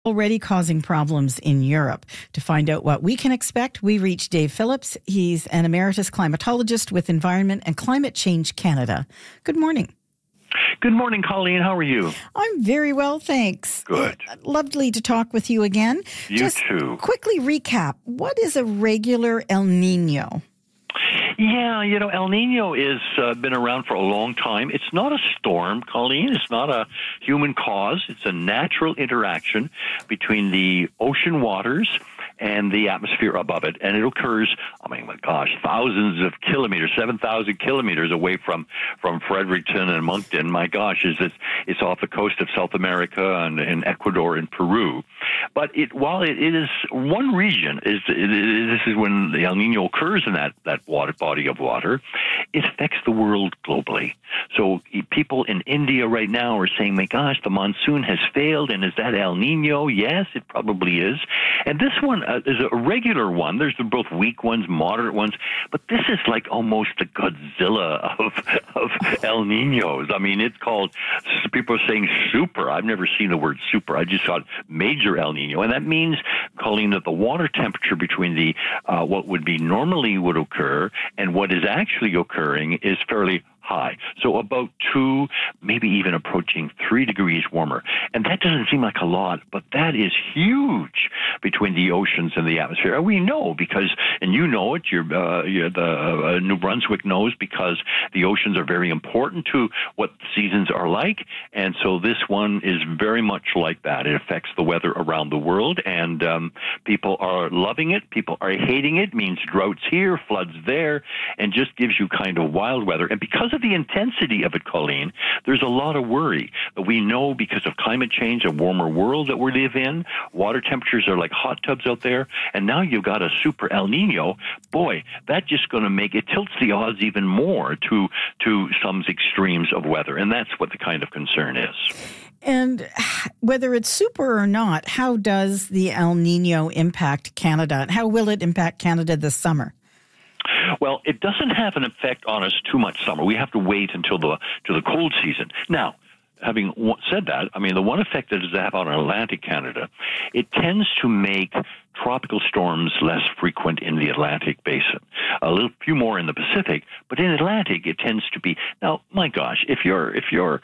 Already causing problems in Europe. To find out what we can expect, we reach Dave Phillips. He's an emeritus climatologist with Environment and Climate Change Canada. Good morning. Good morning, Colleen. How are you? I'm very well, thanks. Good. Lovely to talk with you again. You too. Quickly recap. What is a regular El Nino? Yeah, El Nino is been around for a long time. It's not a storm, Colleen. It's not a human cause. It's a natural interaction between the ocean waters and the atmosphere above it. And it occurs, my gosh, thousands of kilometers, 7,000 kilometers away from Fredericton and Moncton. My gosh, it's off the coast of South America and in Ecuador and Peru. But while it is one region, this is when the El Nino occurs in that body of water, it affects the world globally. So people in India right now are saying, my gosh, the monsoon has failed, and is that El Nino? Yes, it probably is. And this one is a regular one. There's both weak ones, moderate ones, but this is like almost the Godzilla of El Ninos. It's called, people are saying super. I've never seen the word super. I just thought major El Nino. And that means, Colleen, that the water temperature between the what would be normally would occur and what is actually occurring is fairly high. So about 2, maybe even approaching 3 degrees warmer. And that doesn't seem like a lot, but that is huge between the oceans and the atmosphere. And we know because, and you know it, New Brunswick knows because the oceans are very important to what the seasons are like. And so this one is very much like that. It affects the weather around the world, and people are loving it. People are hating it. It means droughts here, floods there, and just gives you kind of wild weather. And because of the intensity of it, Colleen, there's a lot of worry. But we know because of climate change, a warmer world that we live in, water temperatures are like hot tubs out there, and now you've got a super El Nino. Boy, that's just going to make it tilts the odds even more to some extremes of weather, and that's what the kind of concern is. And whether it's super or not, how does the El Nino impact Canada, and how will it impact Canada this summer? Well, it doesn't have an effect on us too much summer. We have to wait until the cold season. Now, having said that, the one effect that it does have on Atlantic Canada, it tends to make tropical storms less frequent in the Atlantic basin. A few more in the Pacific, but in Atlantic it tends to be. Now, my gosh, if you're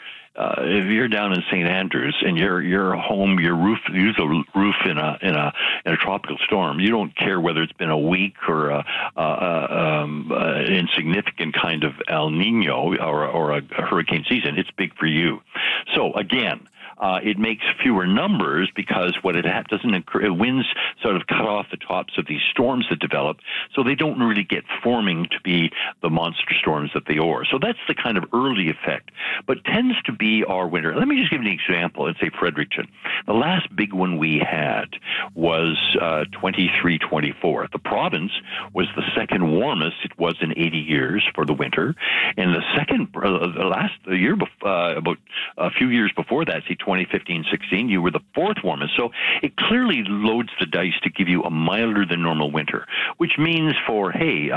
down in St. Andrews and your home, your roof, use a roof in a tropical storm, you don't care whether it's been a week or a insignificant kind of El Nino or a hurricane season. It's big for you. So again, it makes fewer numbers because what it doesn't occur, winds sort of cut off the tops of these storms that develop, so they don't really get forming to be the monster storms that they are. So that's the kind of early effect, but tends to be our winter. Let me just give you an example. Let's say Fredericton. The last big one we had was 23-24. The province was the second warmest it was in 80 years for the winter, and the second, about a few years before that, say 2015-16, you were the fourth warmest. So it clearly loads the dice to give you a milder than normal winter, which means for,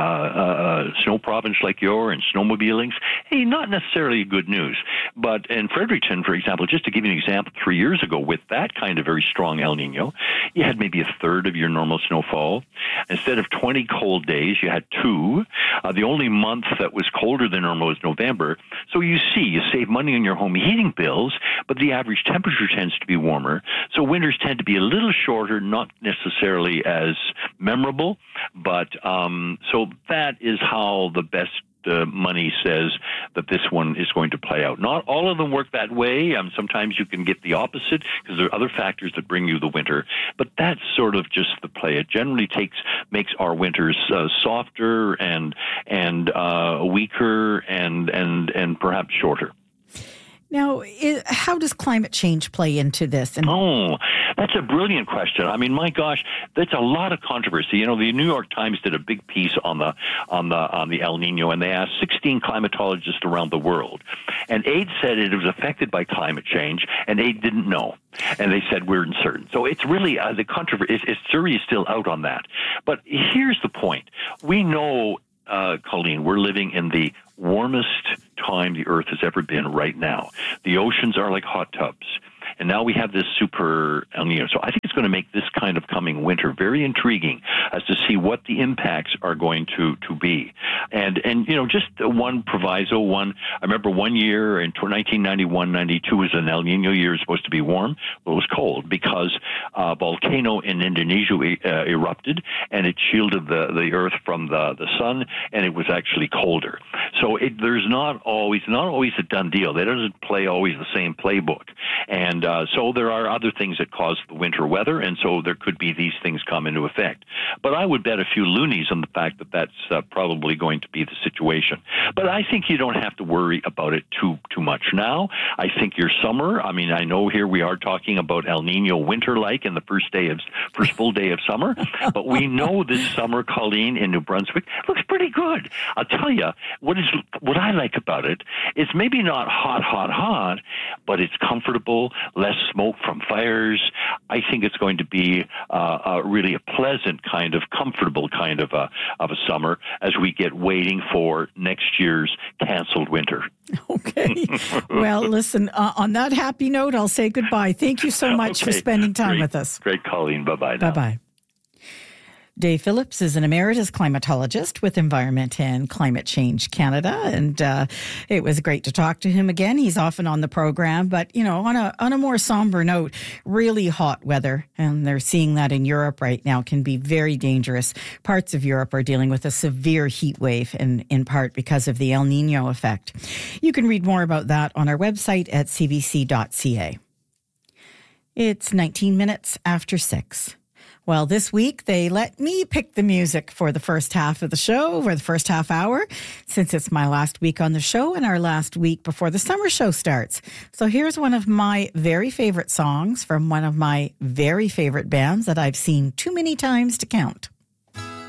a snow province like yours and snowmobilings, not necessarily good news. But in Fredericton, for example, just to give you an example, 3 years ago with that kind of very strong El Nino, you had maybe a third of your normal snowfall. Instead of 20 cold days, you had 2. The only month that was colder than normal was November. So you save money on your home heating bills, but the average temperature tends to be warmer. So winters tend to be a little shorter, not necessarily as memorable, but so that is how the best money says that this one is going to play out. Not all of them work that way. Sometimes you can get the opposite because there are other factors that bring you the winter. But that's sort of just the play. It generally makes our winters softer and weaker and perhaps shorter. Now, how does climate change play into this? That's a brilliant question. My gosh, that's a lot of controversy. The New York Times did a big piece on the El Nino, and they asked 16 climatologists around the world, and 8 said it was affected by climate change, and 8 didn't know, and they said we're uncertain. So it's really the controversy. Jury is still out on that. But here's the point: we know, Colleen, we're living in the warmest time the Earth has ever been right now. The oceans are like hot tubs. and now we have this super El Nino. So I think it's going to make this kind of coming winter very intriguing as to see what the impacts are going to be. And just one proviso. I remember one year in 1991-92 was an El Nino year. It was supposed to be warm, but it was cold because a volcano in Indonesia erupted, and it shielded the earth from the sun, and it was actually colder. So there's not always a done deal. They doesn't play always the same playbook. And so there are other things that cause the winter weather, and so there could be these things come into effect. But I would bet a few loonies on the fact that that's probably going to be the situation. But I think you don't have to worry about it too much now. I think your summer, I mean, I know here we are talking about El Nino winter-like in the first full day of summer, but we know this summer, Colleen, in New Brunswick, looks pretty good. I'll tell you, what I like about it is maybe not hot, but it's comfortable, less smoke from fires. I think it's going to be really a pleasant kind of comfortable kind of a summer as we get waiting for next year's canceled winter. Okay. Well, listen, on that happy note, I'll say goodbye. Thank you so much for spending time with us. Great, Colleen. Bye-bye now. Bye-bye. Dave Phillips is an emeritus climatologist with Environment and Climate Change Canada, and it was great to talk to him again. He's often on the program, but on a more somber note, really hot weather, and they're seeing that in Europe right now, can be very dangerous. Parts of Europe are dealing with a severe heat wave, and in part because of the El Nino effect. You can read more about that on our website at cbc.ca. It's 19 minutes after 6. Well, this week, they let me pick the music for the first half of the show, for the first half hour, since it's my last week on the show and our last week before the summer show starts. So here's one of my very favorite songs from one of my very favorite bands that I've seen too many times to count.